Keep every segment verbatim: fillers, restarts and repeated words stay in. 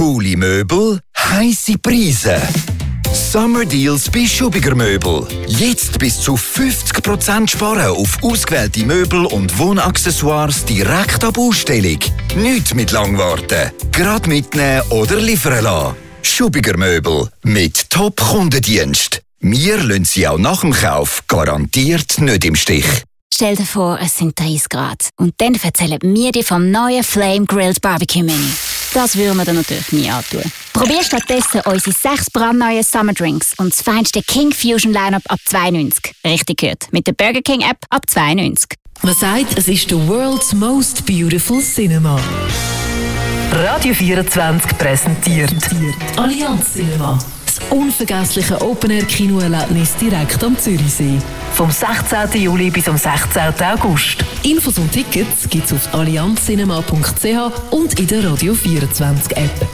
Coole Möbel, heisse Preise. Summer Deals bei Schubiger Möbel. Jetzt bis zu fünfzig Prozent sparen auf ausgewählte Möbel und Wohnaccessoires direkt ab Ausstellung. Nicht mit Langwarten. Gerade mitnehmen oder liefern lassen. Schubiger Möbel mit Top-Kundendienst. Wir lassen Sie auch nach dem Kauf garantiert nicht im Stich. Stell dir vor, es sind dreißig Grad. Und dann erzählen wir dir vom neuen Flame Grilled Barbecue Menü. Das würden wir dir natürlich nie antun. Probier stattdessen unsere sechs brandneuen Summer Drinks und das feinste King Fusion Lineup ab zwei neunzig. Richtig gehört. Mit der Burger King App ab zwei neunzig. Man sagt, es ist the world's most beautiful cinema. Radio vierundzwanzig präsentiert Allianz Cinema. Das unvergessliche Open-Air-Kinoerlebnis direkt am Zürichsee. Vom sechzehnten Juli bis am sechzehnten August. Infos und Tickets gibt's auf allianz cinema punkt c h und in der Radio vierundzwanzig App.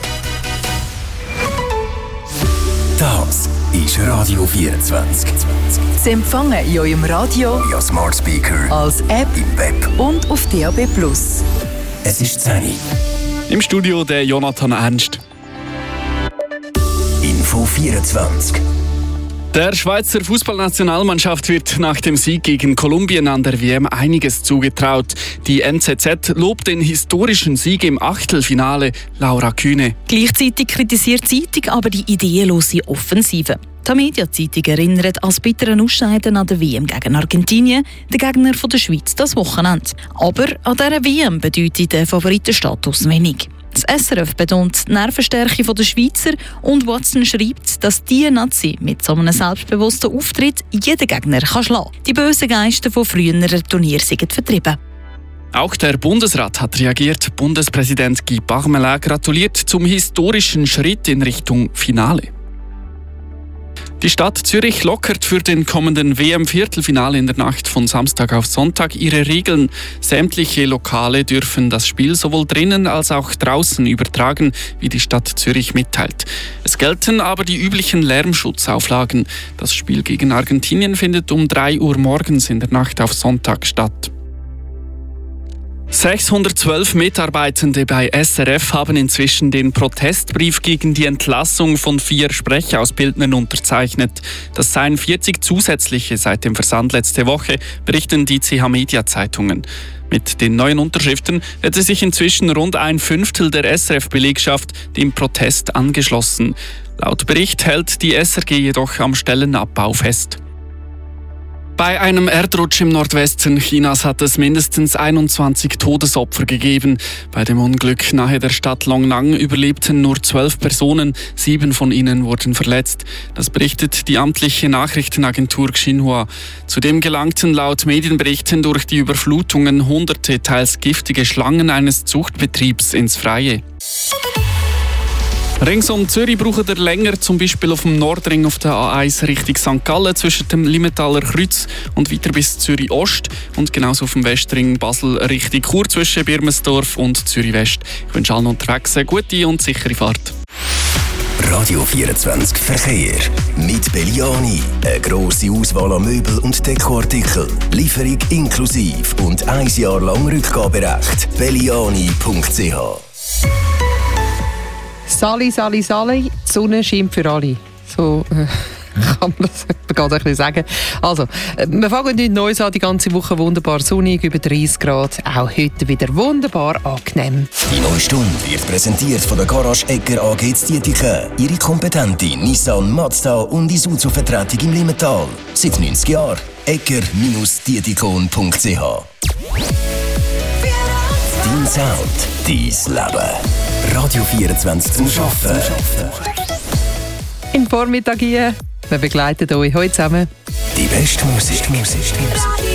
Das ist Radio vierundzwanzig. Sie empfangen in eurem Radio, via Smart Speaker, als App im Web und auf D A B plus. Es ist zehn Uhr. Im Studio der Jonathan Ernst. Info vierundzwanzig. Der Schweizer Fußballnationalmannschaft wird nach dem Sieg gegen Kolumbien an der W M einiges zugetraut. Die N Z Z lobt den historischen Sieg im Achtelfinale. Laura Kühne. Gleichzeitig kritisiert die Zeitung aber die ideenlose Offensive. Die Media-Zeitung erinnert an das bittere Ausscheiden an der W M gegen Argentinien, der Gegner von der Schweiz, das Wochenende. Aber an dieser W M bedeutet der Favoritenstatus wenig. Das S R F betont die Nervenstärke der Schweizer und Watson schreibt, dass die Nazi mit so einem selbstbewussten Auftritt jeden Gegner kann schlagen kann. Die bösen Geister von früheren Turnieren sind vertrieben. Auch der Bundesrat hat reagiert. Bundespräsident Guy Parmelin gratuliert zum historischen Schritt in Richtung Finale. Die Stadt Zürich lockert für den kommenden W M-Viertelfinale in der Nacht von Samstag auf Sonntag ihre Regeln. Sämtliche Lokale dürfen das Spiel sowohl drinnen als auch draußen übertragen, wie die Stadt Zürich mitteilt. Es gelten aber die üblichen Lärmschutzauflagen. Das Spiel gegen Argentinien findet um drei Uhr morgens in der Nacht auf Sonntag statt. sechshundertzwölf Mitarbeitende bei S R F haben inzwischen den Protestbrief gegen die Entlassung von vier Sprechausbildnern unterzeichnet. Das seien vierzig zusätzliche seit dem Versand letzte Woche, berichten die C H-Media-Zeitungen. Mit den neuen Unterschriften hätte sich inzwischen rund ein Fünftel der S R F-Belegschaft dem Protest angeschlossen. Laut Bericht hält die S R G jedoch am Stellenabbau fest. Bei einem Erdrutsch im Nordwesten Chinas hat es mindestens einundzwanzig Todesopfer gegeben. Bei dem Unglück nahe der Stadt Longnang überlebten nur zwölf Personen, sieben von ihnen wurden verletzt. Das berichtet die amtliche Nachrichtenagentur Xinhua. Zudem gelangten laut Medienberichten durch die Überflutungen hunderte teils giftige Schlangen eines Zuchtbetriebs ins Freie. Rings um Zürich braucht ihr länger, zum Beispiel auf dem Nordring auf der A eins Richtung Sankt Gallen zwischen dem Limmetaler Kreuz und weiter bis Zürich Ost und genauso auf dem Westring Basel Richtung Chur zwischen Birmensdorf und Zürich West. Ich wünsche allen unterwegs eine gute und sichere Fahrt. Radio vierundzwanzig Verkehr. Mit Belliani. Eine grosse Auswahl an Möbel- und Dekoartikeln. Lieferung inklusiv und ein Jahr lang Rückgaberecht. belliani punkt c h. Sali, Sali, Sali, die Sonne scheint für alle. So äh, kann man das gerade ein bisschen sagen. Also, äh, wir fangen nicht Neues an, die ganze Woche wunderbar sonnig, über dreißig Grad. Auch heute wieder wunderbar angenehm. Die neue Stunde wird präsentiert von der Garage Egger A G Dietiken. Ihre kompetente Nissan, Mazda und Isuzu-Vertretung im Limmental. Seit neunzig Jahren. egger Dietikon punkt c h. Dein Sound, dein Leben. Radio vierundzwanzig zum Arbeiten. Im Vormittag hier. Wir begleiten euch heute zusammen. Die beste Musik. Musik.